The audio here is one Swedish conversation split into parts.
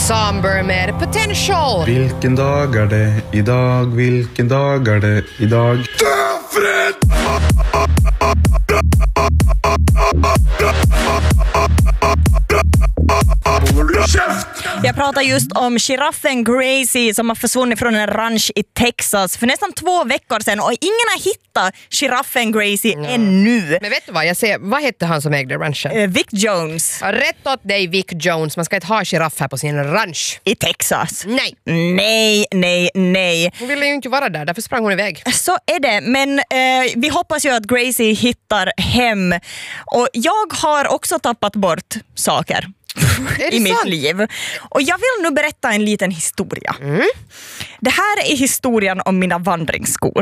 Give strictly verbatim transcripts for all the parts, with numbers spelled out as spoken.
Somber med Potential. Vilken dag är det idag? Vilken dag är det idag? Döfred! Jag pratar just om giraffen Gracie som har försvunnit från en ranch i Texas för nästan två veckor sedan och ingen har hittat giraffen Gracie mm. ännu. Men vet du vad, jag ser, vad hette han som ägde ranchen? Uh, Vic Jones. Ja, rätt åt dig, Vic Jones. Man ska inte ha giraff här på sin ranch. I Texas. Nej. Nej, nej, nej. Hon ville ju inte vara där, därför sprang hon iväg. Så är det, men eh, vi hoppas ju att Gracie hittar hem. Och jag har också tappat bort saker i mitt sant? liv. Och jag vill nu berätta en liten historia. Mm. Det här är historien om mina vandringsskor.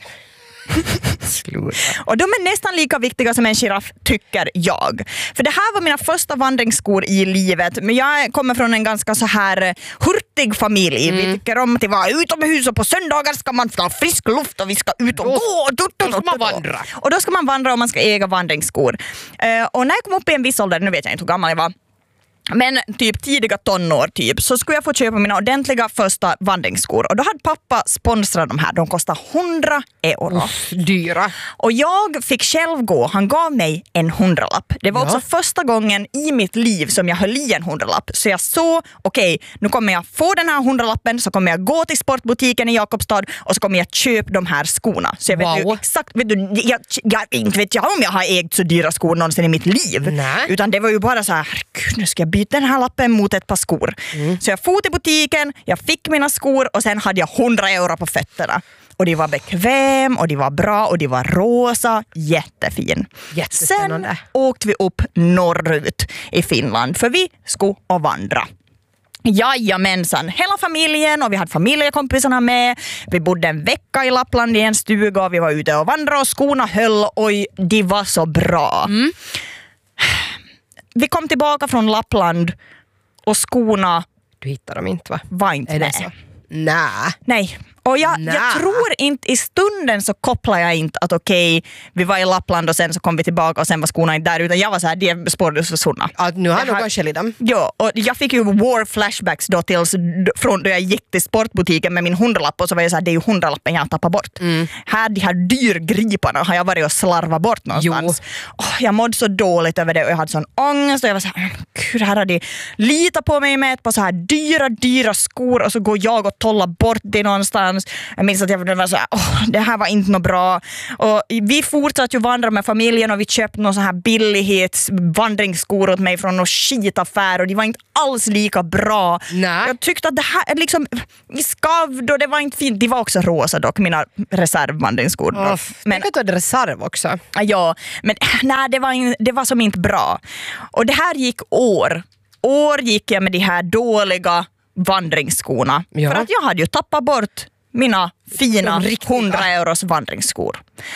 Och de är nästan lika viktiga som en giraff, tycker jag. För det här var mina första vandringsskor i livet. Men jag kommer från en ganska så här hurtig familj. Mm. Vi tycker om att vara utomhus och på söndagar ska man få frisk luft och vi ska ut och då, gå. Då, då, då ska man vandra. Och då ska man vandra och man ska äga vandringsskor. Uh, och när jag kom upp i en viss ålder, nu vet jag inte hur gammal jag var, men typ tidiga tonår typ, så skulle jag få köpa mina ordentliga första vandringsskor. Och då hade pappa sponsrat de här. De kostar hundra euro. Uff, dyra. Och jag fick själv gå. Han gav mig en hundralapp. Det var ja. också första gången i mitt liv som jag höll i en hundralapp. Så jag såg, okej, okay, nu kommer jag få den här hundralappen. Så kommer jag gå till sportbutiken i Jakobstad. Och så kommer jag köpa de här skorna. Så jag vet wow. ju exakt, vet du, jag, jag, inte vet jag om jag har ägt så dyra skor någonsin i mitt liv. Nej. Utan det var ju bara så här, herregud, nu ska jag byta den här lappen mot ett par skor. Mm. Så jag for till butiken, jag fick mina skor och sen hade jag hundra euro på fötterna. Och det var bekväm och det var bra och det var rosa, jättefin. Sen åkte vi upp norrut i Finland för vi skulle och vandra. Jajamensan, hela familjen och vi hade familjekompisarna med. Vi bodde en vecka i Lappland i en stuga och vi var ute och vandrade och skorna höll och det var så bra. Mm. Vi kom tillbaka från Lappland och skorna... Du hittade dem inte, va? Var inte med. Så? Nej. Nej. Och jag, jag tror inte, i stunden så kopplar jag inte att okej, okay, vi var i Lappland och sen så kom vi tillbaka och sen var skorna inte där, utan jag var så här, de är spårlöst försvunna. Ja, nu har du kanske i dem. Ja, och jag fick ju war flashbacks då tills, från då jag gick till sportbutiken med min hundralapp och så var jag så här, det är ju hundralappen jag tappar bort. Mm. Här, de här dyrgriparna har jag varit och slarvat bort någonstans. Oh, jag mådde så dåligt över det och jag hade sån ångest och jag var så här, gud, här har de litat på mig med ett par så här dyra, dyra skor och så går jag och tollar bort det någonstans. Jag minns att jag var så här, åh, det här var inte något bra. Och vi fortsatte ju vandra med familjen och vi köpte någon sån här billighets vandringsskor åt mig från någon skitaffär och det var inte alls lika bra. Nej. Jag tyckte att det här liksom vi skavde och det var inte fint. Det var också rosa dock, mina reservvandringsskor. Oh, men jag hade reserv också. Ja, men nej, det var, in, det var som inte bra. Och det här gick år. År gick jag med de här dåliga vandringsskorna. Ja. För att jag hade ju tappat bort mina fina hundra euros vandringsskor.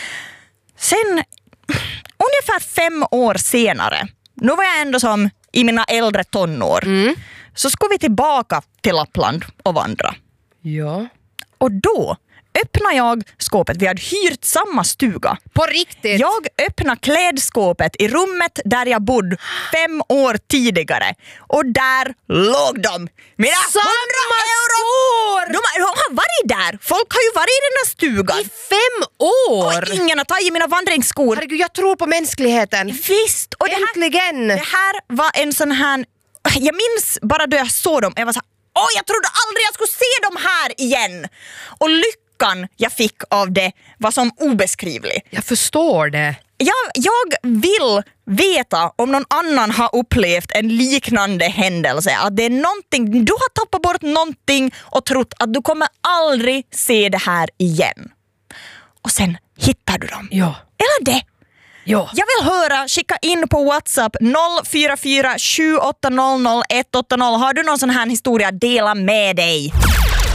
Sen, ungefär fem år senare, nu var jag ändå som i mina äldre tonår, mm. så skulle vi tillbaka till Lappland och vandra. Ja. Och då öppnar jag skåpet. Vi hade hyrt samma stuga. På riktigt? Jag öppnar klädskåpet i rummet där jag bodde fem år tidigare. Och där låg de. Mina samma skor! De, de har varit där. Folk har ju varit i den där stugan. I fem år? Och ingen har tagit mina vandringsskor. Herregud, jag tror på mänskligheten. Visst. Och äntligen. Det här, det här var en sån här... Jag minns bara då jag såg dem. Jag var så här, åh, jag trodde aldrig jag skulle se dem här igen. Och lyckan jag fick av det var som obeskrivlig. Jag förstår det. Jag, jag vill veta om någon annan har upplevt en liknande händelse. Att det är någonting, du har tappat bort någonting och trott att du kommer aldrig se det här igen. Och sen hittar du dem. Ja. Eller det. Ja. Jag vill höra, skicka in på WhatsApp noll fyra fyra sju åtta noll noll ett åtta noll. Har du någon sån här historia, dela med dig.